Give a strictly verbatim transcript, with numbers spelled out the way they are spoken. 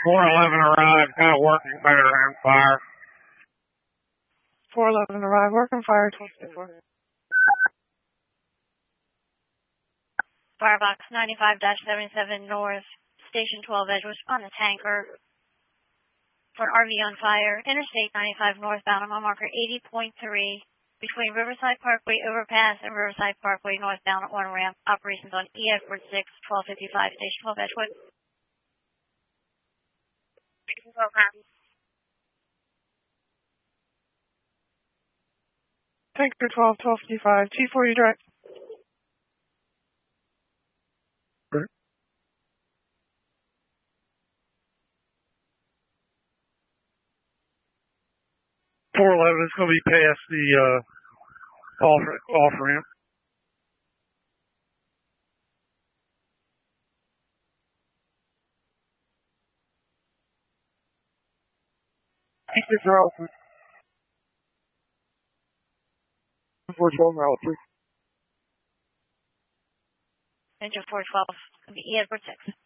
four eleven arrived, kind of working better and fire. four eleven arrived, working fire, twelve fifty-four. Firebox ninety-five seventy-seven North, Station twelve Edgewood on the tanker for an R V on fire. Interstate ninety-five northbound on mile marker eighty point three between Riverside Parkway overpass and Riverside Parkway northbound on ramp. Operations on E Edward six, twelve fifty-five, Station twelve Edgewood. Tanker twelve, twelve fifty-five, T forty direct. four eleven is going to be past the uh, off, off ramp. T six route three. four twelve route three. Engine four twelve, E Edward six.